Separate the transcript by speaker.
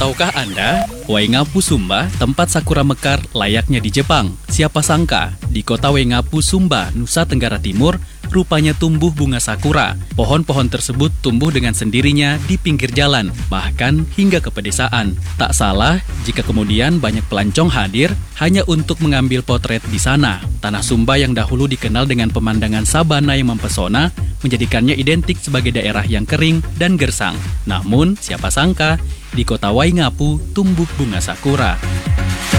Speaker 1: Tahukah Anda, Waingapu, Sumba, tempat sakura mekar layaknya di Jepang. Siapa sangka, di kota Waingapu, Sumba, Nusa Tenggara Timur, rupanya tumbuh bunga sakura. Pohon-pohon tersebut tumbuh dengan sendirinya di pinggir jalan, bahkan hingga ke pedesaan. Tak salah jika kemudian banyak pelancong hadir hanya untuk mengambil potret di sana. Tanah Sumba yang dahulu dikenal dengan pemandangan sabana yang mempesona, menjadikannya identik sebagai daerah yang kering dan gersang. Namun, siapa sangka, di kota Waingapu tumbuh bunga sakura.